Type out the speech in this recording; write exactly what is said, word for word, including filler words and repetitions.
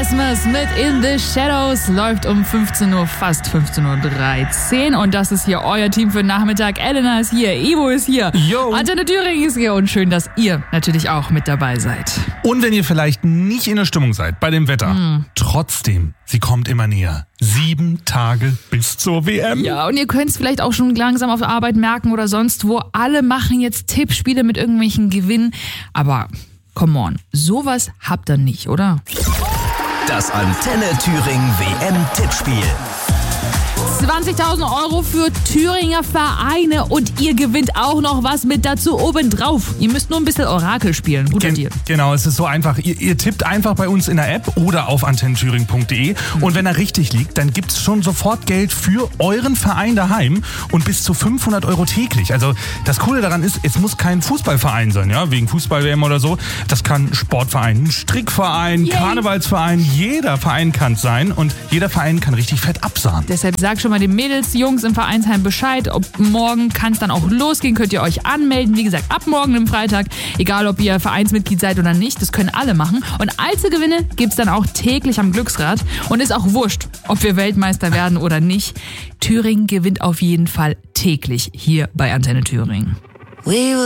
Rasmus mit In the Shadows läuft um fünfzehn Uhr, fast fünfzehn Uhr dreizehn. Und das ist hier euer Team für den Nachmittag. Elena ist hier, Ivo ist hier, Yo. Antenne Thüringen ist hier und schön, dass ihr natürlich auch mit dabei seid. Und wenn ihr vielleicht nicht in der Stimmung seid bei dem Wetter, hm. trotzdem, sie kommt immer näher. Sieben Tage bis zur W M. Ja, und ihr könnt es vielleicht auch schon langsam auf der Arbeit merken oder sonst wo. Alle machen jetzt Tippspiele mit irgendwelchen Gewinnen. Aber come on, sowas habt ihr nicht, oder? Das Antenne Thüringen W M-Tippspiel. zwanzigtausend Euro für Thüringer Vereine und ihr gewinnt auch noch was mit dazu obendrauf. Ihr müsst nur ein bisschen Orakel spielen. Guter Gen- Deal. Genau, es ist so einfach. Ihr, ihr tippt einfach bei uns in der App oder auf antennenthüringen punkt de Mhm. und wenn er richtig liegt, dann gibt's schon sofort Geld für euren Verein daheim und bis zu fünfhundert Euro täglich. Also das Coole daran ist, es muss kein Fußballverein sein, ja, wegen Fußball-W M oder so. Das kann ein Sportverein, ein Strickverein, Yay. Karnevalsverein, jeder Verein kann es sein und jeder Verein kann richtig fett absahnen. Deshalb sag schon mal den Mädels, Jungs im Vereinsheim Bescheid. Ob morgen kann es dann auch losgehen, könnt ihr euch anmelden. Wie gesagt, ab morgen im Freitag, egal ob ihr Vereinsmitglied seid oder nicht, das können alle machen. Und Einzelgewinne gibt's dann auch täglich am Glücksrad. Und ist auch wurscht, ob wir Weltmeister werden oder nicht. Thüringen gewinnt auf jeden Fall täglich hier bei Antenne Thüringen.